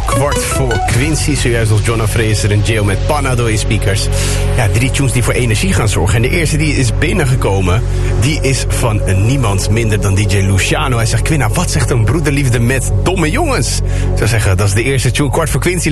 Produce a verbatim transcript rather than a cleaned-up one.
kwart voor Quincy. Zojuist als John Fraser en Jail met Panado in speakers. Ja, drie tunes die voor energie gaan zorgen. En de eerste die is binnengekomen, die is van niemand minder dan D J Luciano. Hij zegt, Quinna, wat zegt een broederliefde met domme jongens? Ik zou zeggen, dat is de eerste tune, kwart voor Quincy.